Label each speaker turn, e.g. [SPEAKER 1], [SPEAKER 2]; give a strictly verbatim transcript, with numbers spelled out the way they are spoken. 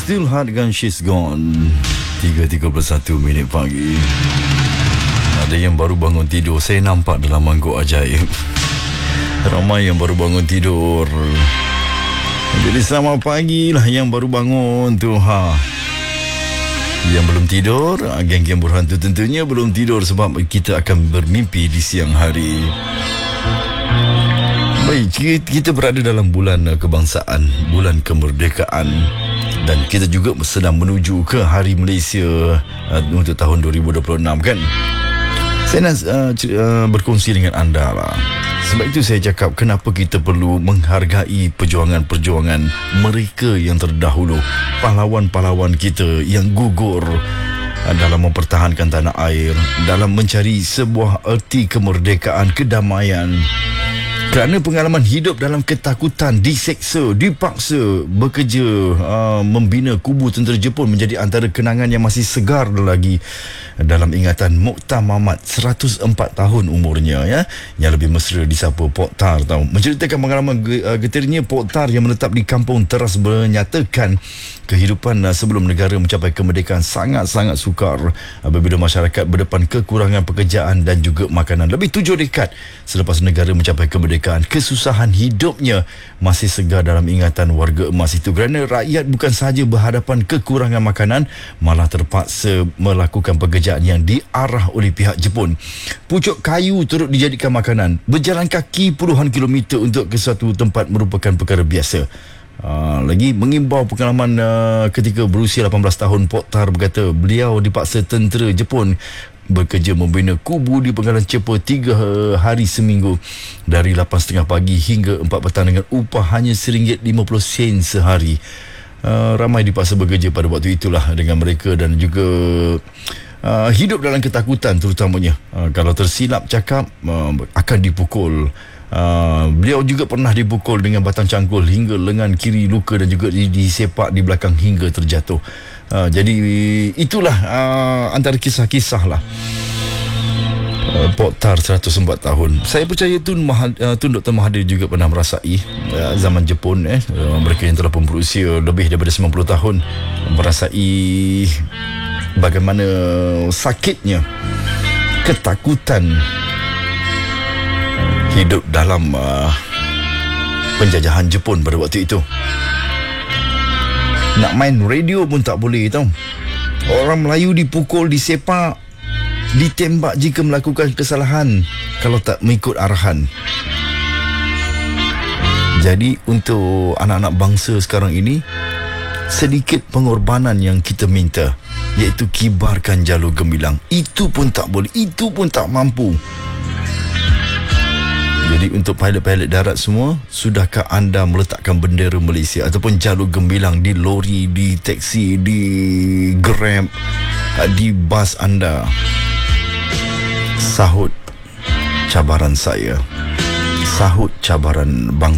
[SPEAKER 1] Still Hard dengan She's Gone. tiga tiga puluh satu minit pagi. Ada yang baru bangun tidur. Saya nampak dalam mangkuk ajaib ramai yang baru bangun tidur. Jadi selamat pagi lah yang baru bangun tu ha. Yang belum tidur, geng-geng Burhan tu tentunya belum tidur sebab kita akan bermimpi di siang hari. Baik, kita berada dalam bulan kebangsaan, bulan kemerdekaan, dan kita juga sedang menuju ke Hari Malaysia uh, untuk tahun dua ribu dua puluh enam kan. Saya nak uh, uh, berkongsi dengan anda lah. Sebab itu saya cakap kenapa kita perlu menghargai perjuangan-perjuangan mereka yang terdahulu, pahlawan-pahlawan kita yang gugur dalam mempertahankan tanah air, dalam mencari sebuah erti kemerdekaan, kedamaian. Kerana pengalaman hidup dalam ketakutan, diseksa, dipaksa bekerja uh, membina kubu tentera Jepun menjadi antara kenangan yang masih segar lagi dalam ingatan Mokhtar Mahmad, seratus empat tahun umurnya ya, yang lebih mesra disapa Pok Tar tahu. Menceritakan pengalaman getirnya Pok Tar yang menetap di kampung teras menyatakan kehidupan sebelum negara mencapai kemerdekaan sangat-sangat sukar apabila masyarakat berdepan kekurangan pekerjaan dan juga makanan. Lebih tujuh dekad selepas negara mencapai kemerdekaan, kesusahan hidupnya masih segar dalam ingatan warga emas itu kerana rakyat bukan sahaja berhadapan kekurangan makanan, malah terpaksa melakukan pekerjaan yang diarah oleh pihak Jepun. Pucuk kayu turut dijadikan makanan. Berjalan kaki puluhan kilometer untuk ke suatu tempat merupakan perkara biasa. Uh, lagi mengimbau pengalaman uh, ketika berusia lapan belas tahun, Pok Tar berkata beliau dipaksa tentera Jepun bekerja membina kubu di penggalan Cepa tiga hari seminggu dari lapan tiga puluh pagi hingga empat petang dengan upah hanya seringgit lima puluh sen sehari. Uh, ramai dipaksa bekerja pada waktu itulah dengan mereka dan juga uh, hidup dalam ketakutan terutamanya. Uh, kalau tersilap cakap uh, akan dipukul. Uh, beliau juga pernah dipukul dengan batang cangkul hingga lengan kiri luka dan juga disepak di belakang hingga terjatuh. Uh, jadi itulah uh, antara kisah-kisah lah uh, Pok Tar seratus empat tahun. Saya percaya Tun, Mahad, uh, Tun Doktor Mahathir juga pernah merasai uh, zaman Jepun eh. uh, mereka yang telah pun berusia lebih daripada sembilan puluh tahun merasai bagaimana sakitnya ketakutan hidup dalam uh, penjajahan Jepun pada waktu itu. Nak main radio pun tak boleh tau. Orang Melayu dipukul, disepak, ditembak jika melakukan kesalahan kalau tak mengikut arahan. Jadi untuk anak-anak bangsa sekarang ini, sedikit pengorbanan yang kita minta, iaitu kibarkan jalur gemilang. Itu pun tak boleh, itu pun tak mampu. Jadi untuk pilot-pilot darat semua, sudahkah anda meletakkan bendera Malaysia ataupun jalur gemilang di lori, di teksi, di Grab, di bas anda? Sahut cabaran saya, sahut cabaran bangsa.